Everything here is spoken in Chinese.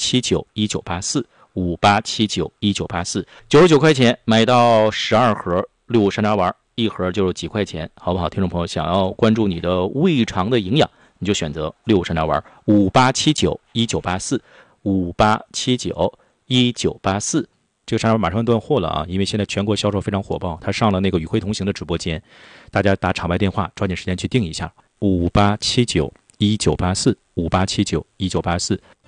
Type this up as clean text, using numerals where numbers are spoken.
58791984，58791984，99块钱买到12盒六物山楂丸，一盒就是几块钱，好不好？听众朋友，想要关注你的胃肠的营养，你就选择六物山楂丸，58791984，58791984。这个山楂丸马上断货了啊，因为现在全国销售非常火爆，它上了那个与会同行的直播间，大家打场外电话，抓紧时间去订一下，58791984，58791984。